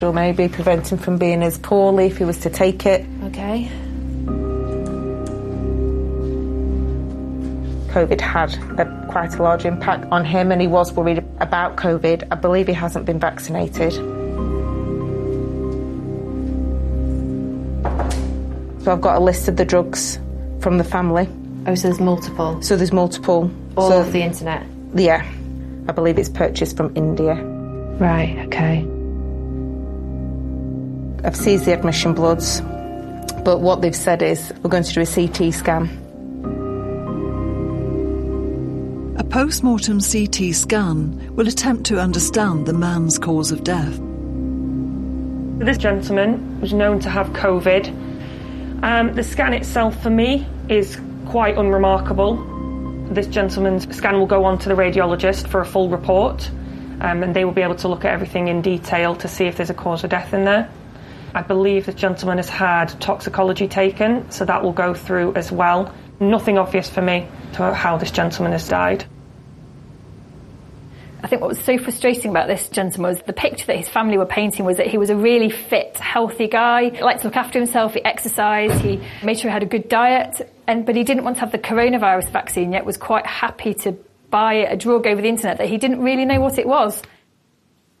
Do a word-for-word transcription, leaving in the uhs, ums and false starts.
or maybe prevent him from being as poorly if he was to take it. Okay. COVID had a, quite a large impact on him, and he was worried about COVID. I believe he hasn't been vaccinated. So I've got a list of the drugs from the family. Oh, so there's multiple? So there's multiple. All so, over the internet? Yeah. I believe it's purchased from India. Right, okay. I've seized the admission bloods, but what they've said is we're going to do a C T scan. A post-mortem C T scan will attempt to understand the man's cause of death. This gentleman was known to have COVID. Um, the scan itself for me is quite unremarkable. This gentleman's scan will go on to the radiologist for a full report, um, and they will be able to look at everything in detail to see if there's a cause of death in there. I believe the gentleman has had toxicology taken, so that will go through as well. Nothing obvious for me to how this gentleman has died. I think what was so frustrating about this gentleman was the picture that his family were painting was that he was a really fit, healthy guy. He liked to look after himself, he exercised, he made sure he had a good diet, and but he didn't want to have the coronavirus vaccine, yet was quite happy to buy a drug over the internet that he didn't really know what it was.